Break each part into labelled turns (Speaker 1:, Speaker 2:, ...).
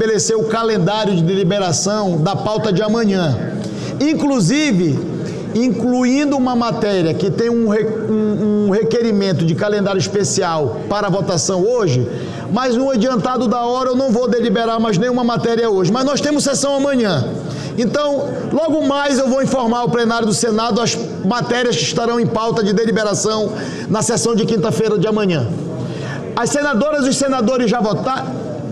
Speaker 1: estabelecer o calendário de deliberação da pauta de amanhã. Inclusive, incluindo uma matéria que tem um requerimento de calendário especial para a votação hoje, mas no adiantado da hora eu não vou deliberar mais nenhuma matéria hoje. Mas nós temos sessão amanhã. Então, logo mais eu vou informar o plenário do Senado as matérias que estarão em pauta de deliberação na sessão de quinta-feira de amanhã. As senadoras e os senadores já votaram?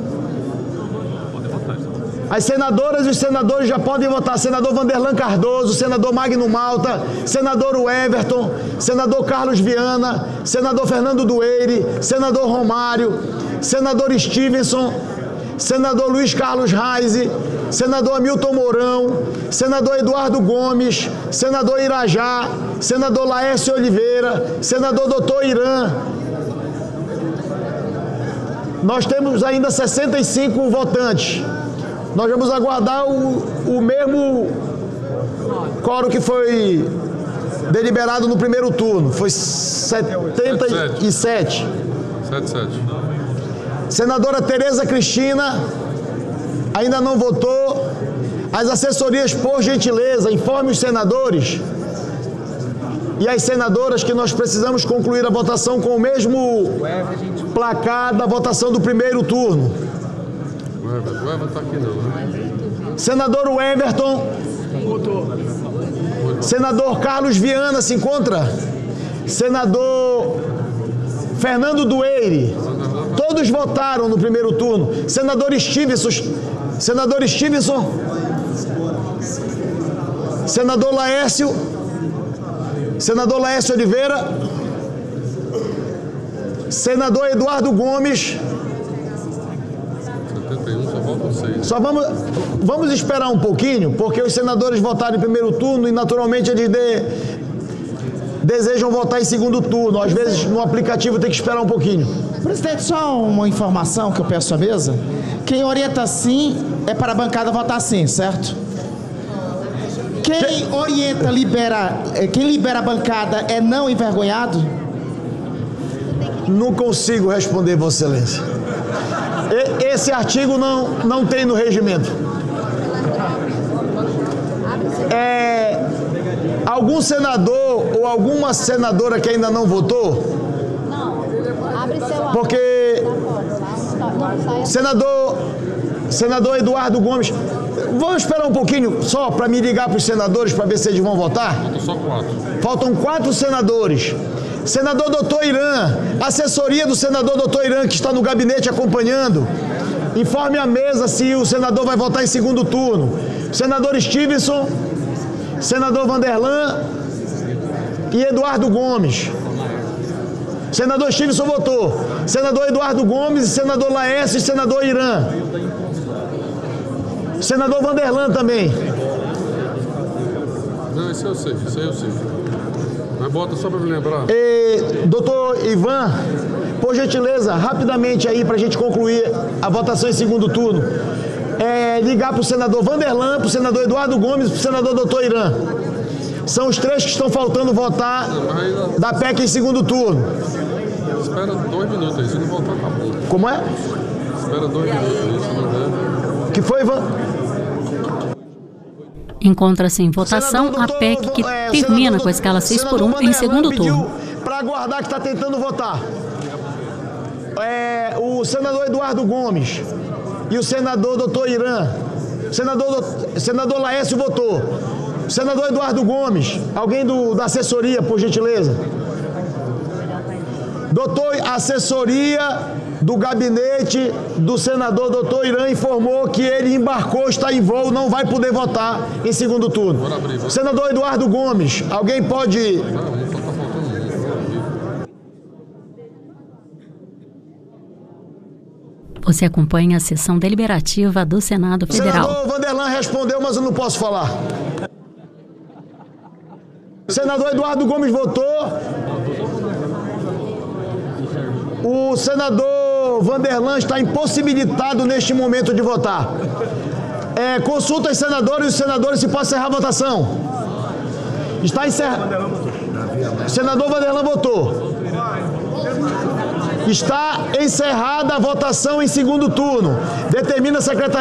Speaker 1: As senadoras e os senadores já podem votar. Senador Vanderlan Cardoso, senador Magno Malta, senador Everton, senador Carlos Viana, senador Fernando Dueire, senador Romário, senador Stevenson, senador Luiz Carlos Reise, senador Hamilton Mourão, senador Eduardo Gomes, senador Irajá, senador Laércio Oliveira, senador Dr. Irã. Nós temos ainda 65 votantes. Nós vamos aguardar o mesmo quórum que foi deliberado no primeiro turno. Foi 77. 77. Senadora Tereza Cristina ainda não votou. As assessorias, por gentileza, informe os senadores e as senadoras que nós precisamos concluir a votação com o mesmo placar da votação do primeiro turno.
Speaker 2: O Everton está aqui não, né?
Speaker 1: Senador Everton. Senador Carlos Viana se encontra? Senador Fernando Dueire. Todos votaram no primeiro turno. Senador Stevenson. Senador Stevenson. Senador Laércio. Senador Laércio Oliveira. Senador Eduardo Gomes.
Speaker 2: 71, só faltam 6.
Speaker 1: Só vamos esperar um pouquinho, porque os senadores votaram em primeiro turno e naturalmente eles desejam votar em segundo turno. Às vezes no aplicativo tem que esperar um pouquinho.
Speaker 3: Presidente, só uma informação que eu peço à mesa. Quem orienta sim é para a bancada votar sim, certo? Quem orienta, quem libera a bancada é não envergonhado?
Speaker 1: Não consigo responder, Vossa Excelência. Esse artigo não tem no regimento. Algum senador ou alguma senadora que ainda não votou?
Speaker 4: Não. Abre seu
Speaker 1: Porque senador Eduardo Gomes, vamos esperar um pouquinho só para me ligar para os senadores para ver se eles vão votar?
Speaker 2: Faltam só 4.
Speaker 1: Faltam 4 senadores. Senador Dr. Irã, assessoria do senador Dr. Irã, que está no gabinete acompanhando, informe à mesa se o senador vai votar em segundo turno. Senador Stevenson, senador Vanderlan e Eduardo Gomes. Senador Stevenson votou. Senador Eduardo Gomes, senador Laércio e senador Irã. Senador Vanderlan também.
Speaker 2: Não, isso eu sei, Mas bota só para me lembrar.
Speaker 1: Doutor Ivan, por gentileza, rapidamente aí para a gente concluir a votação em segundo turno. Ligar para o senador Vanderlan, para o senador Eduardo Gomes e para o senador Dr. Irã. São os 3 que estão faltando votar da PEC em segundo turno.
Speaker 2: Espera 2 minutos aí, se não voltar, tá bom.
Speaker 1: Como é?
Speaker 2: Espera 2 minutos, se não der.
Speaker 1: Que foi, Ivan?
Speaker 5: Encontra-se em votação a PEC que termina com a escala 6x1 em segundo turno.
Speaker 1: Para aguardar que está tentando votar. O senador Eduardo Gomes e o senador Dr. Irã. Senador Laércio votou. Senador Eduardo Gomes, alguém da assessoria, por gentileza. Assessoria do gabinete do senador Dr. Irã informou que ele embarcou, está em voo, não vai poder votar em segundo turno. Senador Eduardo Gomes, alguém pode...
Speaker 5: Você acompanha a sessão deliberativa do Senado Federal.
Speaker 1: Senador Vanderlan respondeu, mas eu não posso falar. Senador Eduardo Gomes votou. O senador Vanderlan está impossibilitado neste momento de votar. Consulta os senadores se pode encerrar a votação. Está encerrado. Senador Vanderlan votou. Está encerrada a votação em segundo turno. Determina a Secretaria